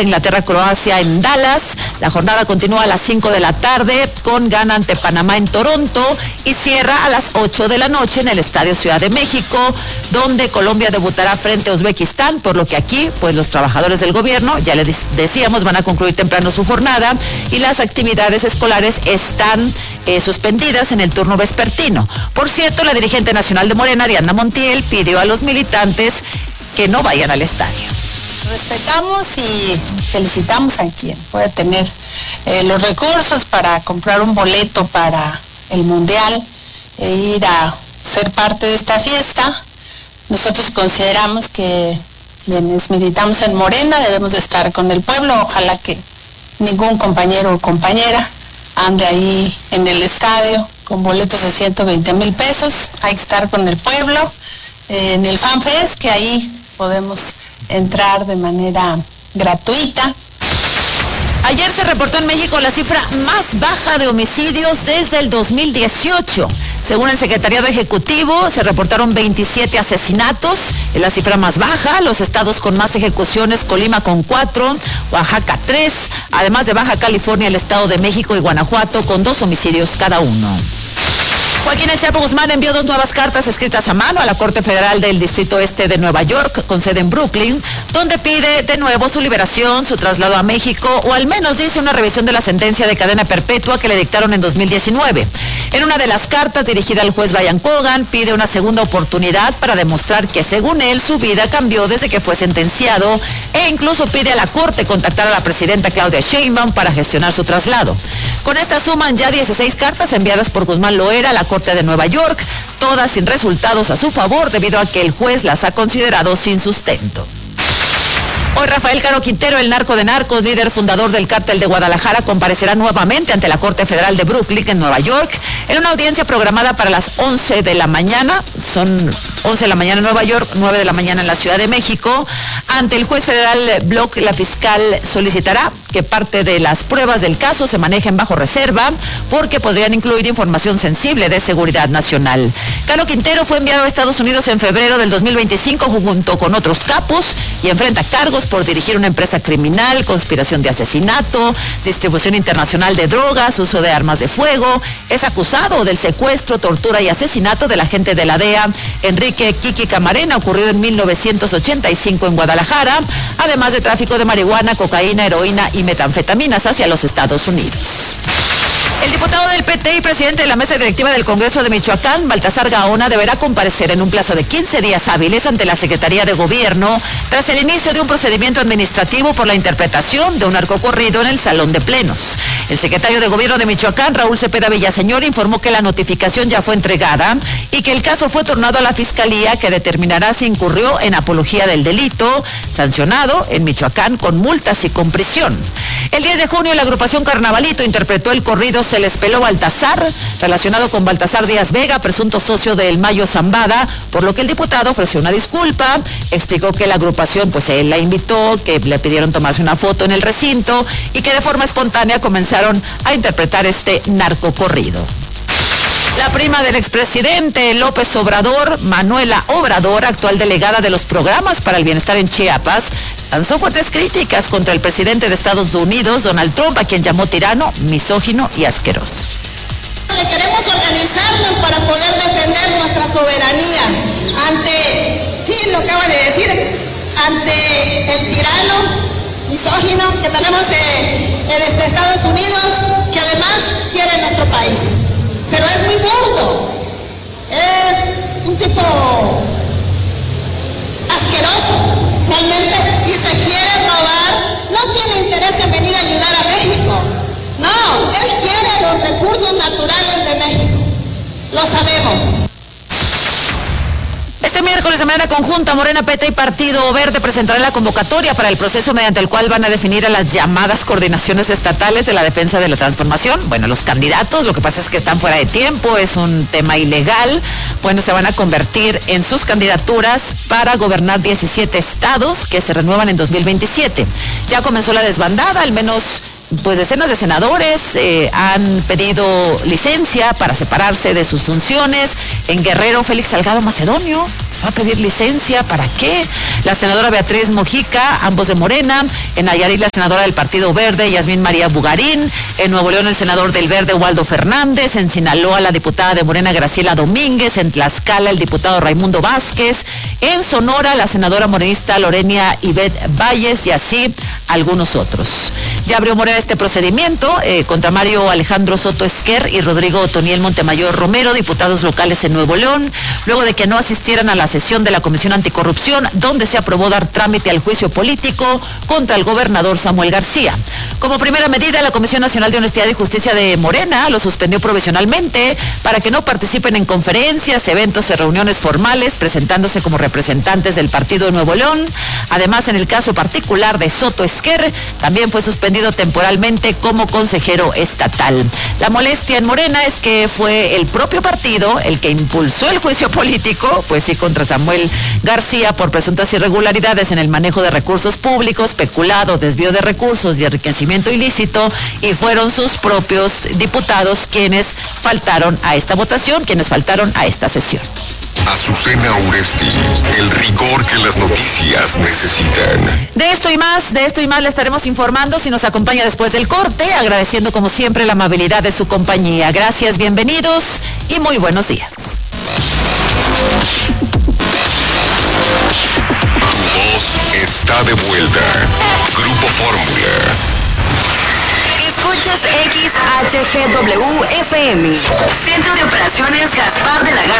de Inglaterra-Croacia en Dallas. La jornada continúa a las 5 de la tarde con gana ante Panamá en Toronto y cierra a las 8 de la noche en el Estadio Ciudad de México, donde Colombia debutará frente a Uzbekistán, por lo que aquí, pues los trabajadores del gobierno, ya les decíamos, van a concluir temprano su jornada y las actividades escolares están suspendidas en el turno vespertino. Por cierto, la dirigente nacional de Morena, Ariadna Montiel, pidió a los militantes que no vayan al estadio. Respetamos y felicitamos a quien pueda tener los recursos para comprar un boleto para el Mundial e ir a ser parte de esta fiesta. Nosotros consideramos que quienes militamos en Morena debemos de estar con el pueblo. Ojalá que ningún compañero o compañera ande ahí en el estadio con boletos de 120,000 pesos. Hay que estar con el pueblo en el FanFest, que ahí podemos entrar de manera gratuita. Ayer se reportó en México la cifra más baja de homicidios desde el 2018. Según el Secretariado Ejecutivo, se reportaron 27 asesinatos, es la cifra más baja. Los estados con más ejecuciones: Colima con 4, Oaxaca 3, además de Baja California, el Estado de México y Guanajuato con 2 homicidios cada uno. Joaquín El Chapo Guzmán envió 2 nuevas cartas escritas a mano a la Corte Federal del Distrito Este de Nueva York, con sede en Brooklyn, donde pide de nuevo su liberación, su traslado a México, o al menos dice una revisión de la sentencia de cadena perpetua que le dictaron en 2019. En una de las cartas dirigida al juez Brian Cogan, pide una segunda oportunidad para demostrar que, según él, su vida cambió desde que fue sentenciado, e incluso pide a la Corte contactar a la presidenta Claudia Sheinbaum para gestionar su traslado. Con esta suman ya 16 cartas enviadas por Guzmán Loera a la Corte de Nueva York, todas sin resultados a su favor debido a que el juez las ha considerado sin sustento. Hoy Rafael Caro Quintero, el narco de narcos, líder fundador del Cártel de Guadalajara, comparecerá nuevamente ante la Corte Federal de Brooklyn en Nueva York en una audiencia programada para las 11 de la mañana. Son 11 de la mañana en Nueva York, 9 de la mañana en la Ciudad de México. Ante el juez federal Block, la fiscal solicitará que parte de las pruebas del caso se manejen bajo reserva porque podrían incluir información sensible de seguridad nacional. Caro Quintero fue enviado a Estados Unidos en febrero del 2025 junto con otros capos y enfrenta cargos por dirigir una empresa criminal, conspiración de asesinato, distribución internacional de drogas, uso de armas de fuego. Es acusado del secuestro, tortura y asesinato del agente de la DEA, Enrique Kiki Camarena, ocurrido en 1985 en Guadalajara, además de tráfico de marihuana, cocaína, heroína y metanfetaminas hacia los Estados Unidos. El diputado del PT y presidente de la mesa directiva del Congreso de Michoacán, Baltasar Gaona, deberá comparecer en un plazo de 15 días hábiles ante la Secretaría de Gobierno tras el inicio de un procedimiento administrativo por la interpretación de un narcocorrido en el Salón de Plenos. El secretario de Gobierno de Michoacán, Raúl Cepeda Villaseñor, informó que la notificación ya fue entregada y que el caso fue tornado a la Fiscalía, que determinará si incurrió en apología del delito, sancionado en Michoacán con multas y con prisión. El 10 de junio, la agrupación Carnavalito interpretó el corrido Se les peló Baltasar, relacionado con Baltasar Díaz Vega, presunto socio de El Mayo Zambada, por lo que el diputado ofreció una disculpa, explicó que la agrupación, pues él la invitó, que le pidieron tomarse una foto en el recinto y que de forma espontánea comenzaron a interpretar este narcocorrido. La prima del expresidente López Obrador, Manuela Obrador, actual delegada de los programas para el bienestar en Chiapas, lanzó fuertes críticas contra el presidente de Estados Unidos, Donald Trump, a quien llamó tirano, misógino y asqueroso. Queremos organizarnos para poder defender nuestra soberanía ante, sí, lo acaba de decir, ante el tirano, misógino que tenemos en Estados Unidos, que además quiere nuestro país. Pero es muy burdo, es un tipo asqueroso, realmente, y se quiere robar, no tiene interés en venir a ayudar a México, no, él quiere los recursos naturales de México, lo sabemos. Este miércoles, de manera conjunta, Morena, PT y Partido Verde presentarán la convocatoria para el proceso mediante el cual van a definir a las llamadas coordinaciones estatales de la defensa de la transformación. Bueno, los candidatos, lo que pasa es que están fuera de tiempo, es un tema ilegal. Bueno, se van a convertir en sus candidaturas para gobernar 17 estados que se renuevan en 2027. Ya comenzó la desbandada, al menos pues decenas de senadores han pedido licencia para separarse de sus funciones. En Guerrero, Félix Salgado Macedonio ¿Va a pedir licencia? ¿Para qué? La senadora Beatriz Mojica, ambos de Morena. En Nayarit, la senadora del Partido Verde, Yasmín María Bugarín. En Nuevo León, el senador del Verde, Waldo Fernández. En Sinaloa, la diputada de Morena, Graciela Domínguez. En Tlaxcala, el diputado Raimundo Vázquez. En Sonora, la senadora morenista Lorenia Ivette Valles, y así algunos otros. Ya abrió Morena este procedimiento contra Mario Alejandro Soto Esquer y Rodrigo Otoniel Montemayor Romero, diputados locales en Nuevo León, luego de que no asistieran a la sesión de la Comisión Anticorrupción, donde se aprobó dar trámite al juicio político contra el gobernador Samuel García. Como primera medida, la Comisión Nacional de Honestidad y Justicia de Morena lo suspendió provisionalmente para que no participen en conferencias, eventos y reuniones formales, presentándose como representantes del partido de Nuevo León. Además, en el caso particular de Soto Esquer, también fue suspendido temporalmente como consejero estatal. La molestia en Morena es que fue el propio partido el que impulsó el juicio político, pues sí, contra Samuel García por presuntas irregularidades en el manejo de recursos públicos, peculado, desvío de recursos y enriquecimiento ilícito, y fueron sus propios diputados quienes faltaron a esta votación, quienes faltaron a esta sesión. Azucena Uresti, el rigor que las noticias necesitan. De esto y más le estaremos informando si nos acompaña después del corte, agradeciendo como siempre la amabilidad de su compañía. Gracias, bienvenidos y muy buenos días. Tu voz está de vuelta. Grupo Fórmula. Escuchas XHGW FM. Centro de Operaciones Gaspar de la Garza.